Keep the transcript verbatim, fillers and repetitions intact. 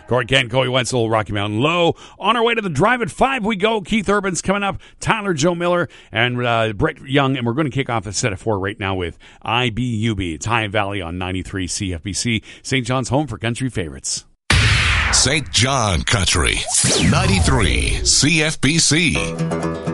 Corey Kent, Corey Wetzel, Rocky Mountain Low. On our way to the drive at five, we go. Keith Urban's coming up. Tyler Joe Miller and uh, Brett Young. And we're going to kick off the set of four right now with I B U B. It's High Valley on ninety-three C F B C. Saint John's home for country favorites. Saint John Country, ninety-three C F B C.